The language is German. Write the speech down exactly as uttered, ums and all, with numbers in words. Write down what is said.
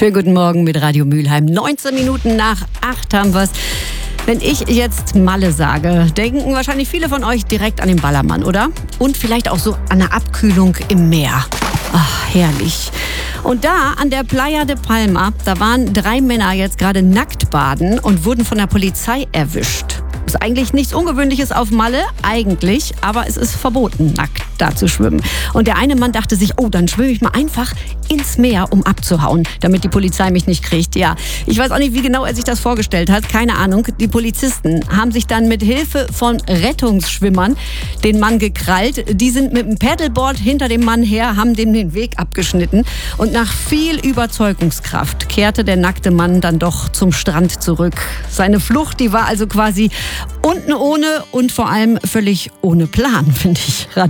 Schönen guten Morgen mit Radio Mülheim. neunzehn Minuten nach acht haben wir's. Wenn ich jetzt Malle sage, denken wahrscheinlich viele von euch direkt an den Ballermann, oder? Und vielleicht auch so an eine Abkühlung im Meer. Ach, herrlich. Und da an der Playa de Palma, da waren drei Männer jetzt gerade nackt baden und wurden von der Polizei erwischt. Ist eigentlich nichts Ungewöhnliches auf Malle, eigentlich, aber es ist verboten, nackt da zu schwimmen. Und der eine Mann dachte sich, oh, dann schwimme ich mal einfach ins Meer, um abzuhauen, damit die Polizei mich nicht kriegt. Ja, ich weiß auch nicht, wie genau er sich das vorgestellt hat, keine Ahnung. Die Polizisten haben sich dann mit Hilfe von Rettungsschwimmern den Mann gekrallt. Die sind mit dem Paddleboard hinter dem Mann her, haben dem den Weg abgeschnitten. Und nach viel Überzeugungskraft kehrte der nackte Mann dann doch zum Strand zurück. Seine Flucht, die war also quasi unten ohne und vor allem völlig ohne Plan, finde ich.